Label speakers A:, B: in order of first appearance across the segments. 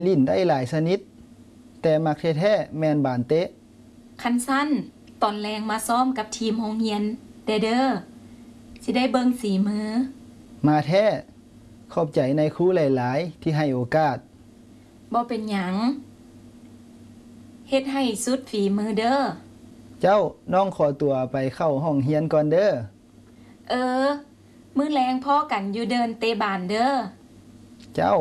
A: ลิ้นได้หลายชนิดแต่มักแท้ๆแมนบานเตะ
B: คันสั้นตอนแรงมาซ้อมกับทีมโรงเรียนเด้อสิได้เบิ่งสีมือ
A: มาแท้ขอบใจในครูหลายๆที่ให้โอกาส
B: บ่เป็นหยังเฮ็ดให้สุดฝีมือเด้อ
A: เจ้าน้องขอตัวไปเข้าห้องเรียนก่อนเด้อ
B: มื้อแรงพ่อกันอยู่เดินเตะบานเด้อ
A: เจ้า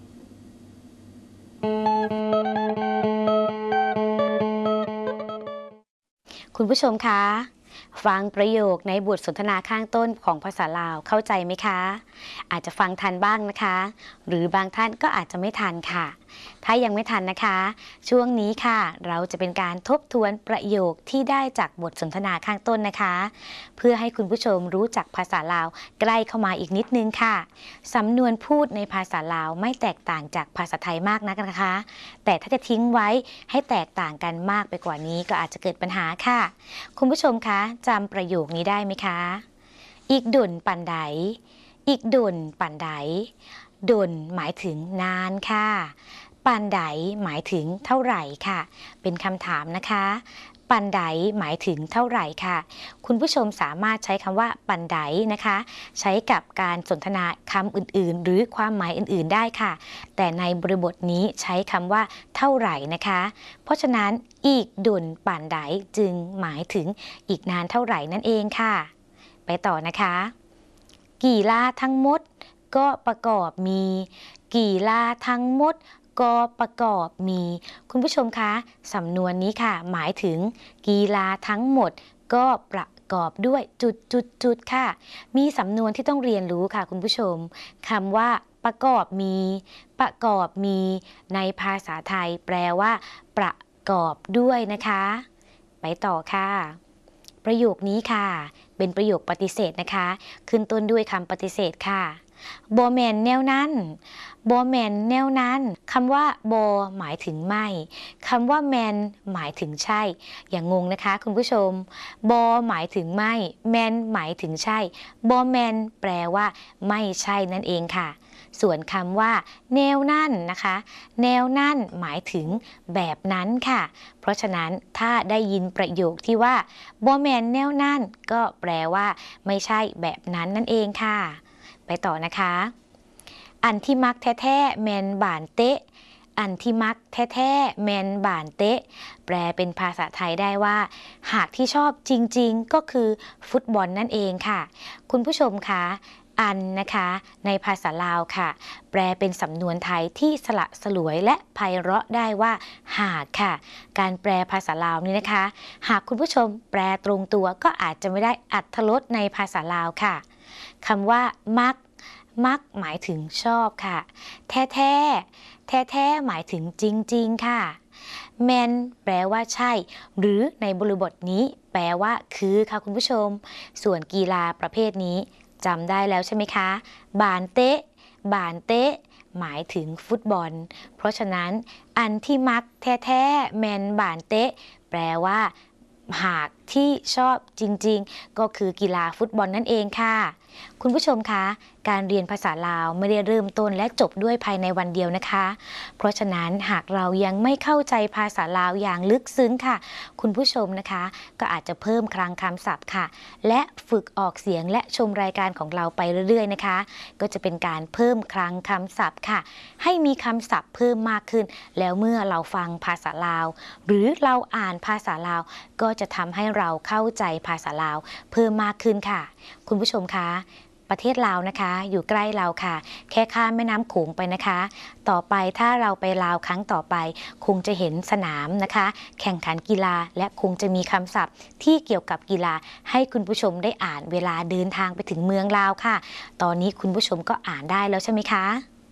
C: คุณผู้ชมคะฟังประโยคในบทสนทนาข้างต้นของภาษาลาวเข้าใจไหมคะอาจจะฟังทันบ้างนะคะหรือบางท่านก็อาจจะไม่ทันค่ะถ้ายังไม่ทันนะคะช่วงนี้ค่ะเราจะเป็นการทบทวนประโยคที่ได้จากบทสนทนาข้างต้นนะคะเพื่อให้คุณผู้ชมรู้จักภาษาลาวใกล้เข้ามาอีกนิดนึงค่ะสำนวนพูดในภาษาลาวไม่แตกต่างจากภาษาไทยมากนักนะคะแต่ถ้าจะทิ้งไว้ให้แตกต่างกันมากไปกว่านี้ก็อาจจะเกิดปัญหาค่ะคุณผู้ชมคะจำประโยคนี้ได้ไหมคะอีกดุ่นปั่นไดอีกดุ่นปั่นไดดุ่นหมายถึงนานค่ะปั่นไดหมายถึงเท่าไหร่ค่ะเป็นคำถามนะคะปั่นไดหมายถึงเท่าไหร่ค่ะคุณผู้ชมสามารถใช้คำว่าปั่นไดนะคะใช้กับการสนทนาคำอื่นๆหรือความหมายอื่นๆได้ค่ะแต่ในบริบทนี้ใช้คำว่าเท่าไหร่นะคะเพราะฉะนั้นอีกดุนปั่นไดจึงหมายถึงอีกนานเท่าไหร่นั่นเองค่ะไปต่อนะคะกีฬาทั้งหมดก็ประกอบมีกีฬาทั้งหมดก็ประกอบมีคุณผู้ชมคะสำนวนนี้ค่ะหมายถึงกีฬาทั้งหมดก็ประกอบด้วยจุดค่ะมีสำนวนที่ต้องเรียนรู้ค่ะคุณผู้ชมคำว่าประกอบมีในภาษาไทยแปลว่าประกอบด้วยนะคะไปต่อค่ะประโยคนี้ค่ะเป็นประโยคปฏิเสธนะคะขึ้นต้นด้วยคำปฏิเสธค่ะบ่แม่นแนวนั้นบ่แม่นแนวนั้นคำว่าบ่หมายถึงไม่คำว่าแมนหมายถึงใช่อย่างงงนะคะคุณผู้ชมบ่หมายถึงไม่แมนหมายถึงใช่บ่แมนแปลว่าไม่ใช่นั่นเองค่ะส่วนคำว่าแนวนั่นนะคะแนวนั่นหมายถึงแบบนั้นค่ะเพราะฉะนั้นถ้าได้ยินประโยคที่ว่าบ่แม่นแนวนั่นก็แปลว่าไม่ใช่แบบนั้นนั่นเองค่ะไปต่อนะคะอันที่มักแท้ๆแมนบานเตะอันที่มักแท้ๆแมนบานเตะแปลเป็นภาษาไทยได้ว่าหากที่ชอบจริงๆก็คือฟุตบอลนั่นเองค่ะคุณผู้ชมคะอันนะคะในภาษาลาวค่ะแปลเป็นสำนวนไทยที่สละสลวยและไพเราะได้ว่าหากค่ะการแปลภาษาลาวนี้นะคะหากคุณผู้ชมแปลตรงตัวก็อาจจะไม่ได้อรรถรสในภาษาลาวค่ะคำว่ามักหมายถึงชอบค่ะแท้หมายถึงจริงๆค่ะแมนแปลว่าใช่หรือในบริบทนี้แปลว่าคือค่ะคุณผู้ชมส่วนกีฬาประเภทนี้จำได้แล้วใช่ไหมคะบานเตะหมายถึงฟุตบอลเพราะฉะนั้นอันที่มักแท้แมนบานเตะแปลว่าหากที่ชอบจริงๆก็คือกีฬาฟุตบอลนั่นเองค่ะคุณผู้ชมคะการเรียนภาษาลาวไม่ได้เริ่มต้นและจบด้วยภายในวันเดียวนะคะเพราะฉะนั้นหากเรายังไม่เข้าใจภาษาลาวอย่างลึกซึ้งค่ะคุณผู้ชมนะคะก็อาจจะเพิ่มคลังคำศัพท์ค่ะและฝึกออกเสียงและชมรายการของเราไปเรื่อยๆนะคะก็จะเป็นการเพิ่มคลังคำศัพท์ค่ะให้มีคำศัพท์เพิ่มมากขึ้นแล้วเมื่อเราฟังภาษาลาวหรือเราอ่านภาษาลาวก็จะทำให้เราเข้าใจภาษาลาวเพิ่มมากขึ้นค่ะคุณผู้ชมคะประเทศลาวนะคะอยู่ใกล้เราค่ะแค่ข้ามแม่น้ำโขงไปนะคะต่อไปถ้าเราไปลาวครั้งต่อไปคงจะเห็นสนามนะคะแข่งขันกีฬาและคงจะมีคำศัพท์ที่เกี่ยวกับกีฬาให้คุณผู้ชมได้อ่านเวลาเดินทางไปถึงเมืองลาวค่ะตอนนี้คุณผู้ชมก็อ่านได้แล้วใช่ไหมคะ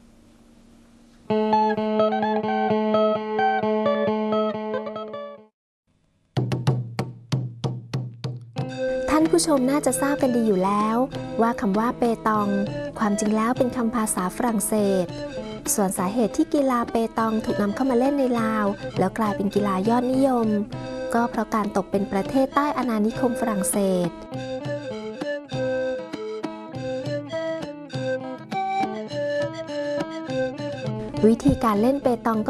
D: ท่านผู้ชมน่าจะทราบกันดีอยู่แล้วว่าคำว่าเปตองความจริงแล้วเป็นคำภาษาฝรั่งเศสส่วนสาเหตุที่กีฬาเปตองถูกนำเข้ามาเล่นในลาวแล้วกลายเป็นกีฬายอดนิยมก็เพราะการตกเป็นประเทศใต้อาณานิคมฝรั่งเศสวิธีการเล่นเปตอง